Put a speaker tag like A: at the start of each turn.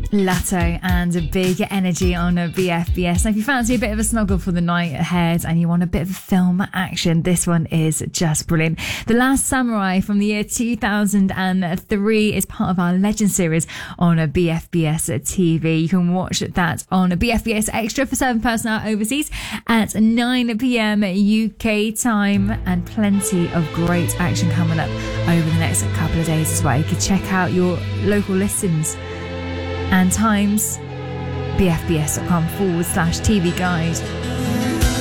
A: Latto and Big Energy on BFBS. Now, if you fancy a bit of a snuggle for the night ahead and you want a bit of film action, this one is just brilliant. The Last Samurai from the year 2003 is part of our Legend series on BFBS TV. You can watch that on BFBS Extra for 7 personnel overseas at 9 p.m. UK time, and plenty of great action coming up over the next couple of days as well. You can check out your local listings and times, bfbs.com/TV guide.